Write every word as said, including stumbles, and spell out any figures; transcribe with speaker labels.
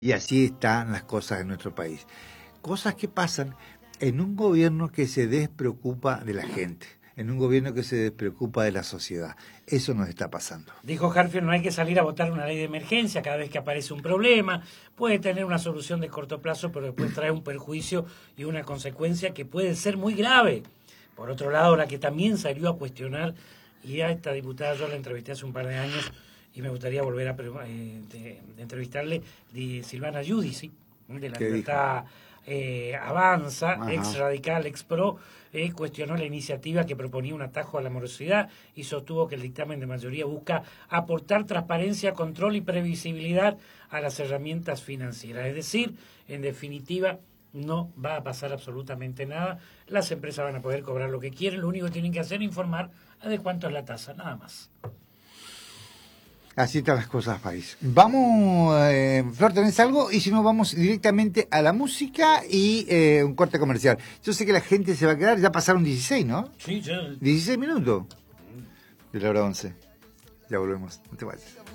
Speaker 1: Y así están las cosas en nuestro país. Cosas que pasan en un gobierno que se despreocupa de la gente, en un gobierno que se despreocupa de la sociedad. Eso nos está pasando.
Speaker 2: Dijo Harfield, no hay que salir a votar una ley de emergencia cada vez que aparece un problema. Puede tener una solución de corto plazo, pero después trae un perjuicio y una consecuencia que puede ser muy grave. Por otro lado, la que también salió a cuestionar, y a esta diputada yo la entrevisté hace un par de años, y me gustaría volver a eh, de, de entrevistarle, de Silvana Giudici, de la Libertad eh, Avanza, Ajá. ex radical, ex pro, eh, cuestionó la iniciativa que proponía un atajo a la morosidad y sostuvo que el dictamen de mayoría busca aportar transparencia, control y previsibilidad a las herramientas financieras. Es decir, en definitiva, no va a pasar absolutamente nada. Las empresas van a poder cobrar lo que quieren, lo único que tienen que hacer es informar de cuánto es la tasa, nada más.
Speaker 1: Así están las cosas, país. Vamos, eh, Flor, ¿tenés algo? Y si no, vamos directamente a la música y eh, un corte comercial. Yo sé que la gente se va a quedar, ya pasaron dieciséis, ¿no?
Speaker 2: Sí, ya.
Speaker 1: dieciséis minutos. De la hora once. Ya volvemos, no te vayas.